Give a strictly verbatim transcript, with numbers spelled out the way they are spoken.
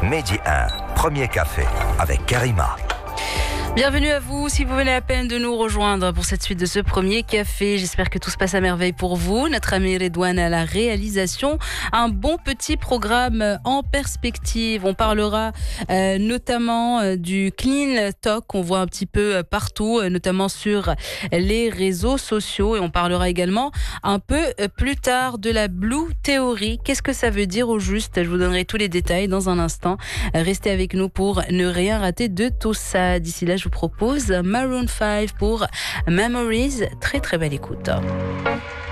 Mehdi un, premier café avec Karima. Bienvenue à vous, si vous venez à peine de nous rejoindre pour cette suite de ce premier café. J'espère que tout se passe à merveille pour vous. Notre ami Redouane à la réalisation. Un bon petit programme en perspective. On parlera euh, notamment euh, du Clean Talk qu'on voit un petit peu partout, euh, notamment sur les réseaux sociaux. Et on parlera également un peu plus tard de la Blue Theory. Qu'est-ce que ça veut dire au juste? Je vous donnerai tous les détails dans un instant. Restez avec nous pour ne rien rater de tout ça. D'ici là, je vous propose Maroon five pour Memories. Très très belle écoute.